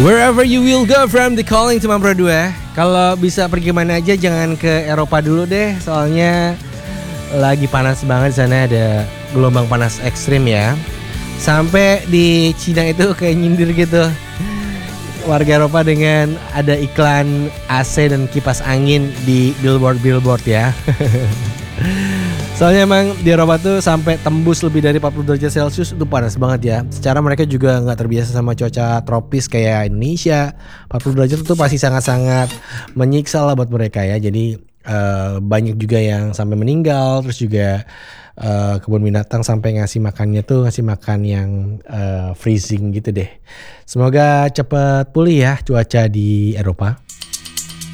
Wherever you will go from the calling to Mampro 2. Kalau bisa pergi mana aja jangan ke Eropa dulu deh. Soalnya lagi panas banget di sana, ada gelombang panas ekstrim ya. Sampai di Cina itu kayak nyindir gitu warga Eropa dengan ada iklan AC dan kipas angin di billboard ya. Soalnya emang di Eropa tuh sampai tembus lebih dari 40 derajat Celcius, itu panas banget ya. Secara mereka juga gak terbiasa sama cuaca tropis kayak Indonesia. 40 derajat itu pasti sangat-sangat menyiksa lah buat mereka ya. Jadi banyak juga yang sampai meninggal. Terus juga kebun binatang sampai ngasih makan yang freezing gitu deh. Semoga cepat pulih ya cuaca di Eropa.